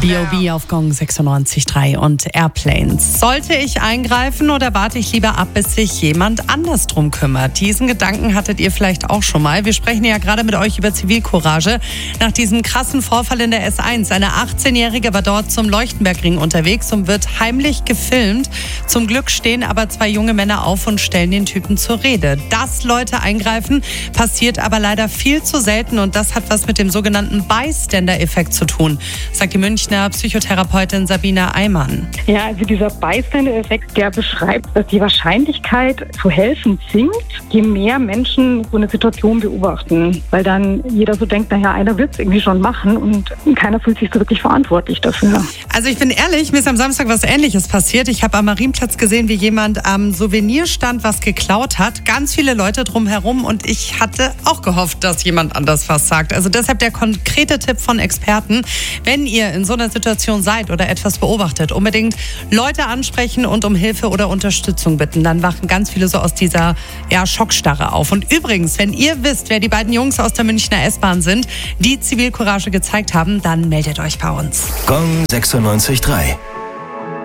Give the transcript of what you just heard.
B.O.B. auf Gong 96.3 und Airplanes. Sollte ich eingreifen oder warte ich lieber ab, bis sich jemand anders drum kümmert? Diesen Gedanken hattet ihr vielleicht auch schon mal. Wir sprechen ja gerade mit euch über Zivilcourage. Nach diesem krassen Vorfall in der S1. Eine 18-Jährige war dort zum Leuchtenbergring unterwegs und wird heimlich gefilmt. Zum Glück stehen aber 2 junge Männer auf und stellen den Typen zur Rede. Dass Leute eingreifen, passiert aber leider viel zu selten und das hat was mit dem sogenannten Bystander-Effekt zu tun, sagt die Münchner Psychotherapeutin Sabine Eimann. Ja, also dieser Bystander-Effekt, der beschreibt, dass die Wahrscheinlichkeit zu helfen sinkt, je mehr Menschen so eine Situation beobachten. Weil dann jeder so denkt, naja, einer wird es irgendwie schon machen und keiner fühlt sich so wirklich verantwortlich dafür. Also ich bin ehrlich, mir ist am Samstag was Ähnliches passiert. Ich habe am Marienplatz gesehen, wie jemand am Souvenirstand was geklaut hat. Ganz viele Leute drumherum und ich hatte auch gehofft, dass jemand anders was sagt. Also deshalb der konkrete Tipp von Experten, wenn ihr in so einer Situation seid oder etwas beobachtet, unbedingt Leute ansprechen und um Hilfe oder Unterstützung bitten. Dann wachen ganz viele so aus dieser Schockstarre auf. Und übrigens, wenn ihr wisst, wer die beiden Jungs aus der Münchner S-Bahn sind, die Zivilcourage gezeigt haben, dann meldet euch bei uns. Gong 96.3